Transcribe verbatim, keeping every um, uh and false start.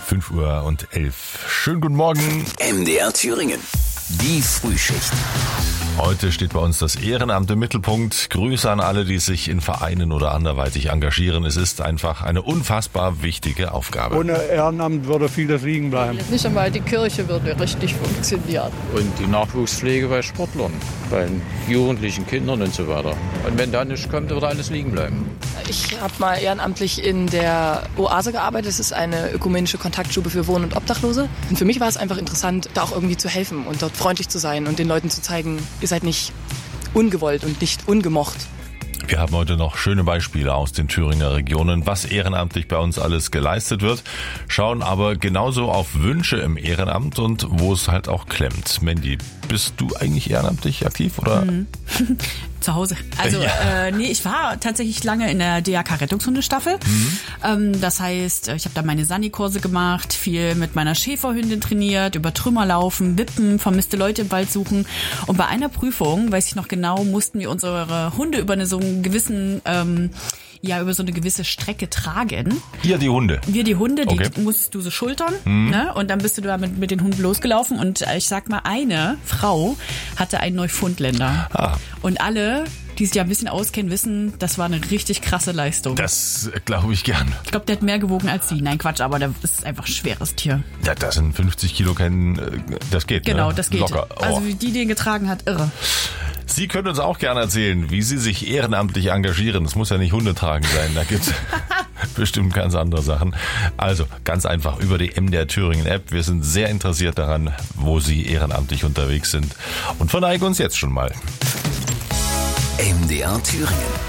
fünf Uhr und elf. Schönen guten Morgen. M D R Thüringen. Die Frühschicht. Heute steht bei uns das Ehrenamt im Mittelpunkt. Grüße an alle, die sich in Vereinen oder anderweitig engagieren. Es ist einfach eine unfassbar wichtige Aufgabe. Ohne Ehrenamt würde vieles liegen bleiben. Nicht einmal die Kirche würde richtig funktionieren. Und die Nachwuchspflege bei Sportlern, bei jugendlichen Kindern und so weiter. Und wenn da nichts kommt, würde alles liegen bleiben. Ich habe mal ehrenamtlich in der Oase gearbeitet. Das ist eine ökumenische Kontaktstube für Wohn- und Obdachlose. Und für mich war es einfach interessant, da auch irgendwie zu helfen und dort freundlich zu sein und den Leuten zu zeigen, ihr seid nicht ungewollt und nicht ungemocht. Wir haben heute noch schöne Beispiele aus den Thüringer Regionen, was ehrenamtlich bei uns alles geleistet wird, schauen aber genauso auf Wünsche im Ehrenamt und wo es halt auch klemmt. Mandy, bist du eigentlich ehrenamtlich aktiv oder? Mhm. Zu Hause. Also ja. äh, nee, ich war tatsächlich lange in der D A K-Rettungshundestaffel. Mhm. Ähm, das heißt, ich habe da meine Sani-Kurse gemacht, viel mit meiner Schäferhündin trainiert, über Trümmer laufen, wippen, vermisste Leute im Wald suchen. Und bei einer Prüfung, weiß ich noch genau, mussten wir unsere Hunde über eine, so einen gewissen... Ähm, ja, über so eine gewisse Strecke tragen. Ihr die Hunde? Wir die Hunde, die okay. musst du so schultern, mhm. ne? Und dann bist du da mit, mit den Hunden losgelaufen und ich sag mal, eine Frau hatte einen Neufundländer. Ah. Und alle, die sich ja ein bisschen auskennen, wissen, das war eine richtig krasse Leistung. Das glaube ich gern. Ich glaube, der hat mehr gewogen als sie. Nein, Quatsch, aber das ist einfach ein schweres Tier. Ja, das sind fünfzig Kilo, kein, das geht, Genau, ne? das geht. Locker. Oh. Also wie die den getragen hat, irre. Sie können uns auch gerne erzählen, wie Sie sich ehrenamtlich engagieren. Es muss ja nicht Hunde tragen sein, da gibt's bestimmt ganz andere Sachen. Also ganz einfach über die M D R Thüringen App. Wir sind sehr interessiert daran, wo Sie ehrenamtlich unterwegs sind und verneigen uns jetzt schon mal. M D R Thüringen.